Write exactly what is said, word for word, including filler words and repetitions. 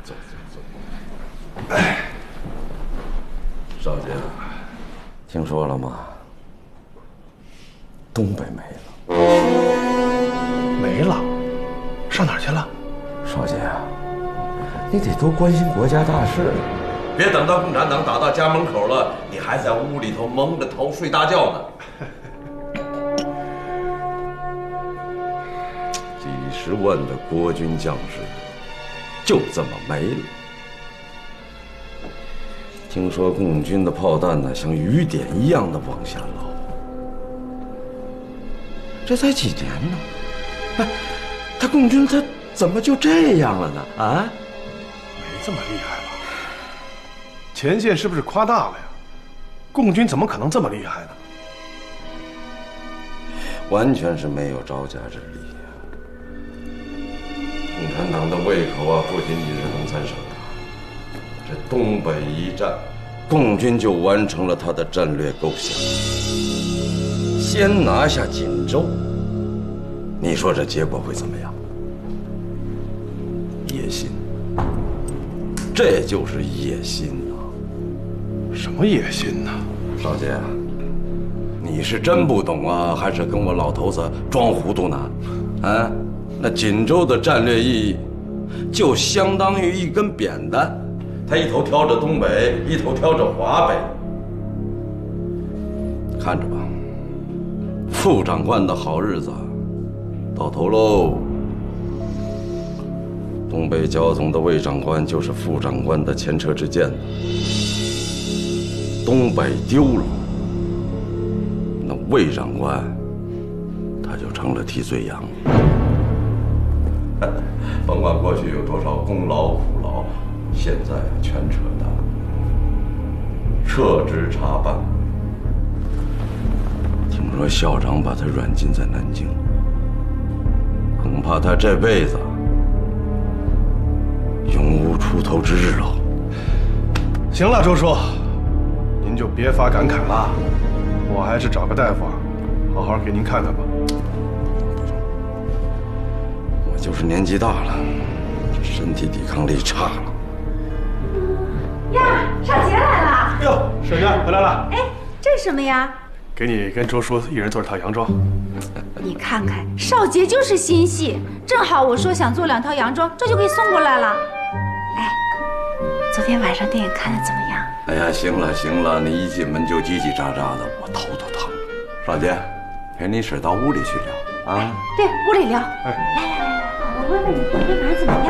走走走。哎，少杰，听说了吗？东北没了。 没了？上哪儿去了？ 少杰啊，你得多关心国家大事，别等到共产党打到家门口了，你还在屋里头蒙着头睡大觉呢。几十万的国军将士就这么没了。听说共军的炮弹呢，像雨点一样的往下落。这才几年呢？哎，他共军他怎么就这样了呢？啊？ 没这么厉害吧？前线是不是夸大了呀？共军怎么可能这么厉害呢？ 完全是没有招架之力呀！共产党的胃口啊，不仅仅是农三省啊，这东北一战，共军就完成了他的战略构想，先拿下锦州。你说这结果会怎么样？野心，这就是野心呐！ 什么野心呢？ 少杰，你是真不懂啊，还是跟我老头子装糊涂呢？啊，那锦州的战略意义，就相当于一根扁担，它一头挑着东北，一头挑着华北。看着吧，副长官的好日子到头喽。东北剿总的魏长官就是副长官的前车之鉴。东北丢了，那魏长官他就成了替罪羊。甭管过去有多少功劳苦劳，现在全扯淡，撤职查办。听说校长把他软禁在南京，恐怕他这辈子永无出头之日喽。 行了，周叔，您就别发感慨了，我还是找个大夫，好好给您看看吧。 我就是年纪大了，这身体抵抗力差了。 呀，少杰来了！ 哎呦，沈娟回来了。 哎，这是什么呀？ 给你跟周叔一人做一套洋装。 你看看，少杰就是心细，正好我说想做两套洋装，这就给送过来了。哎，昨天晚上电影看的怎么样？ 哎呀，行了行了，你一进门就叽叽喳喳的，我头都疼。少杰，陪你婶到屋里去聊啊。 对，屋里聊。哎，来来来来，我问问你昨天晚上怎么样？